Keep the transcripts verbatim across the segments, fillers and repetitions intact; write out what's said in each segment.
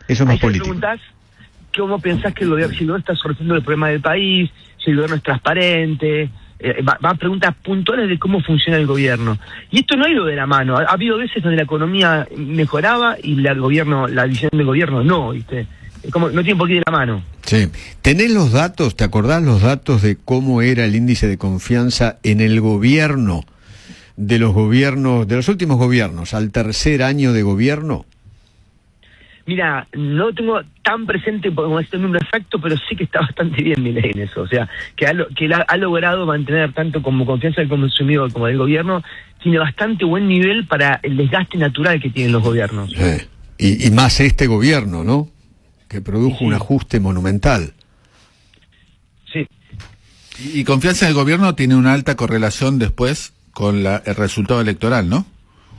Eso es más Ahí te político. preguntás cómo pensás que el gobierno, si el gobierno está solucionando el problema del país, si el gobierno es transparente, eh, va, va a preguntas puntuales de cómo funciona el gobierno. Y esto no ha ido de la mano. Ha, ha habido veces donde la economía mejoraba y la, el gobierno, la visión del gobierno no, ¿viste? Es como, no tiene por qué ir de la mano. Sí. ¿Tenés los datos, te acordás los datos de cómo era el índice de confianza en el gobierno, de los gobiernos, de los últimos gobiernos, al tercer año de gobierno? Mira, no tengo tan presente como este número exacto, pero sí que está bastante bien Milei en eso. O sea, que ha, que ha, ha logrado mantener tanto como confianza del consumidor como del gobierno, tiene bastante buen nivel para el desgaste natural que tienen los gobiernos. Sí. Y, y más este gobierno, ¿no? Que produjo sí. un ajuste monumental. Sí. Y, y confianza en el gobierno tiene una alta correlación después con la, el resultado electoral, ¿no?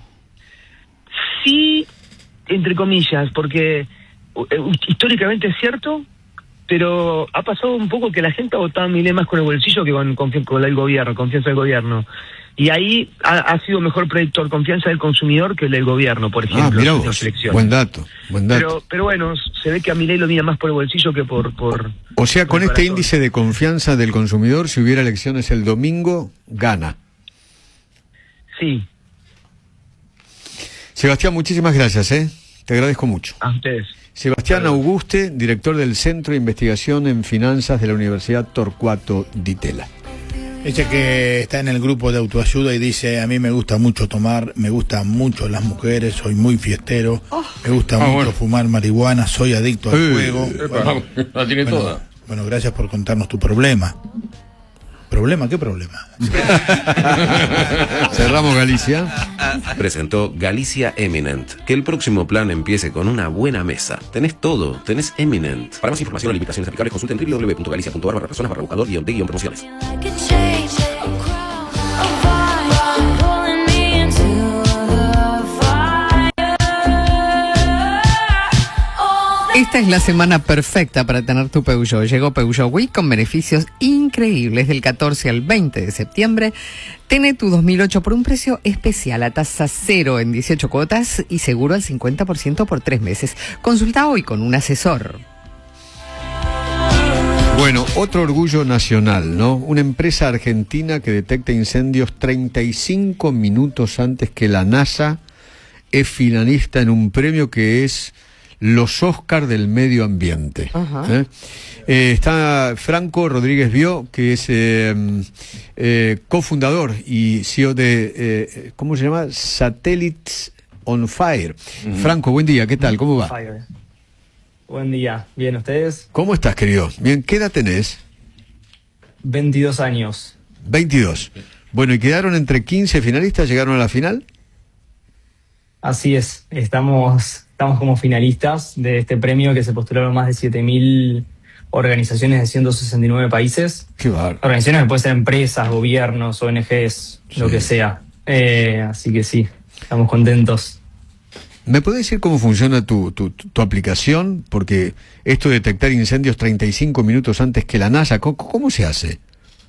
Sí, entre comillas, porque uh, históricamente es cierto, pero ha pasado un poco que la gente ha votado a Milei más con el bolsillo que con, con, con el gobierno, confianza del gobierno. Y ahí ha, ha sido mejor predictor confianza del consumidor que el del gobierno, por ejemplo. Ah, mirá vos, buen dato, buen dato. Pero, pero bueno, se ve que a Milei lo mira más por el bolsillo que por... por o sea, por con este índice de confianza del consumidor, si hubiera elecciones el domingo, gana. Sí. Sebastián, muchísimas gracias, ¿eh? Te agradezco mucho. A ustedes. Sebastián Auguste, director del Centro de Investigación en Finanzas de la Universidad Torcuato Di Tella. Ese que está en el grupo de autoayuda y dice, a mí me gusta mucho tomar, me gustan mucho las mujeres, soy muy fiestero, oh. me gusta ah, mucho bueno. fumar marihuana, soy adicto al juego. Eh, bueno, la tiene bueno, toda. Bueno, gracias por contarnos tu problema. ¿Problema? ¿Qué problema? Cerramos Galicia. Presentó Galicia Eminent. Que el próximo plan empiece con una buena mesa. Tenés todo, tenés Eminent. Para más información o limitaciones aplicables, consulten w w w punto galicia punto org barra personas barra buscador guión de guión promociones. Esta es la semana perfecta para tener tu Peugeot. Llegó Peugeot Week con beneficios increíbles del catorce al veinte de septiembre. Tené tu dos mil ocho por un precio especial a tasa cero en dieciocho cuotas y seguro al cincuenta por ciento por tres meses. Consulta hoy con un asesor. Bueno, otro orgullo nacional, ¿no? Una empresa argentina que detecta incendios treinta y cinco minutos antes que la NASA es finalista en un premio que es los Oscar del medio ambiente. ¿eh? Eh, está Franco Rodríguez Bió, que es eh, eh, cofundador y C E O de, eh, ¿cómo se llama? Satellites on Fire. Uh-huh. Franco, buen día, ¿qué tal? ¿Cómo va? Fire. Buen día, bien, ¿ustedes? ¿Cómo estás, querido? Bien, ¿qué edad tenés? veintidós años. veintidós. Bueno, ¿y quedaron entre quince finalistas? ¿Llegaron a la final? Así es, estamos... Estamos como finalistas de este premio que se postularon más de siete mil organizaciones de ciento sesenta y nueve países. Qué bárbaro. Organizaciones que pueden ser empresas, gobiernos, O N Ges, sí. lo que sea. Eh, así que sí, estamos contentos. ¿Me podés decir cómo funciona tu, tu, tu aplicación? Porque esto de detectar incendios treinta y cinco minutos antes que la NASA, ¿cómo, cómo se hace?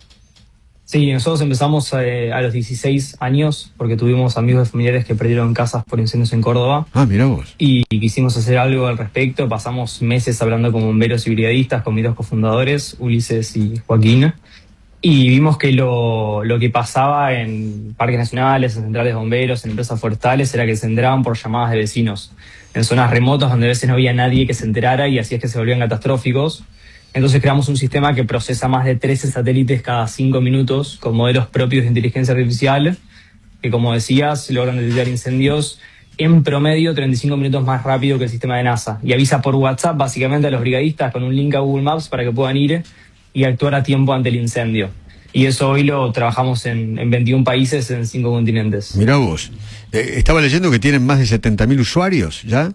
Sí, nosotros empezamos eh, a los dieciséis años porque tuvimos amigos y familiares que perdieron casas por incendios en Córdoba. Ah, mirá vos. Y quisimos hacer algo al respecto. Pasamos meses hablando con bomberos y brigadistas, con mis dos cofundadores, Ulises y Joaquín. Y vimos que lo, lo que pasaba en parques nacionales, en centrales de bomberos, en empresas forestales, era que se enteraban por llamadas de vecinos. En zonas remotas donde a veces no había nadie que se enterara y así es que se volvían catastróficos. Entonces creamos un sistema que procesa más de trece satélites cada cinco minutos con modelos propios de inteligencia artificial que, como decías, logran detectar incendios en promedio treinta y cinco minutos más rápido que el sistema de NASA. Y avisa por WhatsApp básicamente a los brigadistas con un link a Google Maps para que puedan ir y actuar a tiempo ante el incendio. Y eso hoy lo trabajamos en, en veintiún países en cinco continentes. Mirá vos. Eh, estaba leyendo que tienen más de setenta mil usuarios, ¿ya?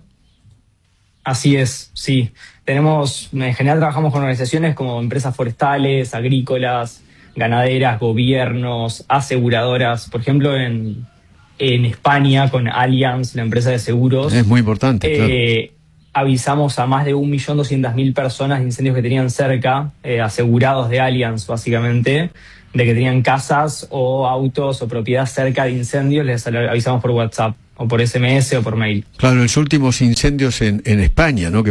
Así es, sí. Tenemos, en general trabajamos con organizaciones como empresas forestales, agrícolas, ganaderas, gobiernos, aseguradoras. Por ejemplo, en, en España con Allianz, la empresa de seguros. Es muy importante, eh, claro. Avisamos a más de un millón doscientas mil personas de incendios que tenían cerca, eh, asegurados de Allianz básicamente, de que tenían casas o autos o propiedad cerca de incendios, les avisamos por WhatsApp o por S M S o por mail. Claro, los últimos incendios en, en España, ¿no? Que